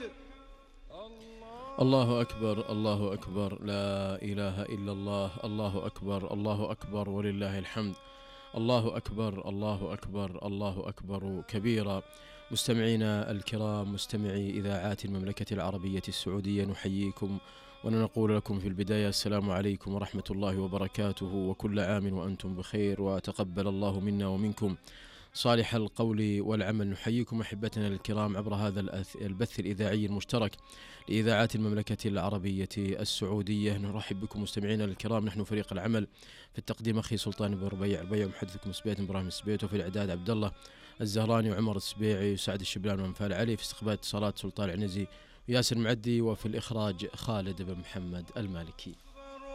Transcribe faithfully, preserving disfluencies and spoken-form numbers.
الله أكبر الله أكبر، لا إله إلا الله، الله أكبر الله أكبر ولله الحمد. الله أكبر الله أكبر الله أكبر كبيرا. مستمعينا الكرام، مستمعي إذاعات المملكة العربية السعودية، نحييكم ونقول لكم في البداية السلام عليكم ورحمة الله وبركاته، وكل عام وأنتم بخير، وتقبل الله منا ومنكم صالح القول والعمل. نحييكم أحبتنا الكرام عبر هذا البث الإذاعي المشترك لإذاعات المملكة العربية السعودية. نرحب بكم مستمعينا الكرام. نحن فريق العمل في التقديم أخي سلطان بن ربيع ربيع، ومحدثكم سبيت إبراهيم السبيت، وفي الإعداد عبد الله الزهراني وعمر السبيعي وسعد الشبلان ومنفال علي، في استقبال اتصالات سلطان العنزي وياسر المعدي، وفي الإخراج خالد بن محمد المالكي.